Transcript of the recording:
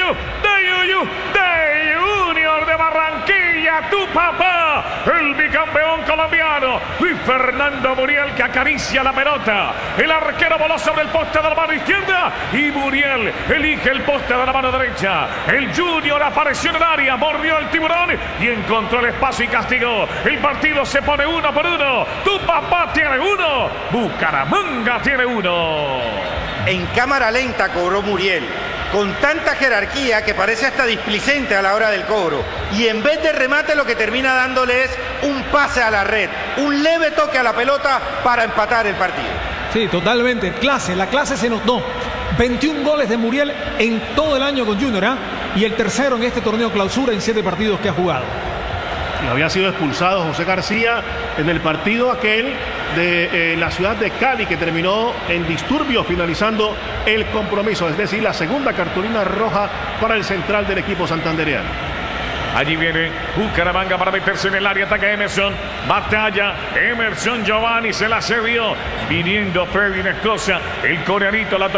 de Junior de Barranquilla, tu papá, el bicampeón colombiano, Luis Fernando Muriel, que acaricia la pelota. El arquero voló sobre el poste de la mano izquierda y Muriel elige el poste de la mano derecha. El Junior apareció en el área, mordió el tiburón y encontró el espacio y castigó. El partido se pone 1-1. Tu papá tiene 1, Bucaramanga tiene 1. En cámara lenta cobró Muriel, con tanta jerarquía que parece hasta displicente a la hora del cobro. Y en vez de remate lo que termina dándole es un pase a la red, un leve toque a la pelota para empatar el partido. Sí, totalmente. La clase se notó. 21 goles de Muriel en todo el año con Junior, ¿eh? Y el tercero en este torneo clausura en 7 partidos que ha jugado. Y había sido expulsado José García en el partido aquel de la ciudad de Cali, que terminó en disturbio, finalizando el compromiso. Es decir, la segunda cartulina roja para el central del equipo santandereano. Allí viene Bucaramanga para meterse en el área. Ataca Emerson. Batalla. Emerson Giovanni se la cedió. Viniendo Freddy Nescosa. El coreanito la